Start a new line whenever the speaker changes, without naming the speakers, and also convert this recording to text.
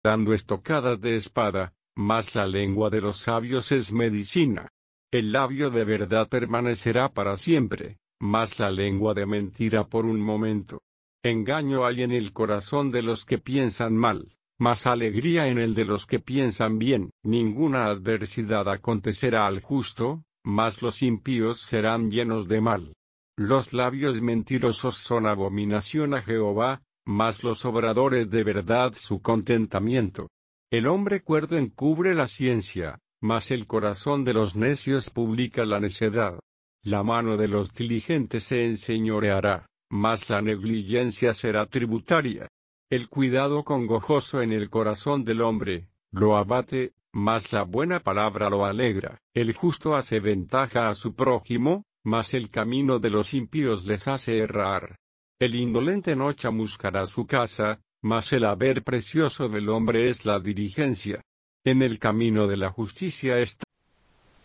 dando estocadas de espada, mas la lengua de los sabios es medicina. El labio de verdad permanecerá para siempre, mas la lengua de mentira por un momento. Engaño hay en el corazón de los que piensan mal, mas alegría en el de los que piensan bien. Ninguna adversidad acontecerá al justo, mas los impíos serán llenos de mal. Los labios mentirosos son abominación a Jehová, mas los obradores de verdad su contentamiento. El hombre cuerdo encubre la ciencia, mas el corazón de los necios publica la necedad. La mano de los diligentes se enseñoreará, mas la negligencia será tributaria. El cuidado congojoso en el corazón del hombre, lo abate, mas la buena palabra lo alegra. El justo hace ventaja a su prójimo, mas el camino de los impíos les hace errar. El indolente no chamuscará su casa, mas el haber precioso del hombre es la diligencia. En el camino de la justicia está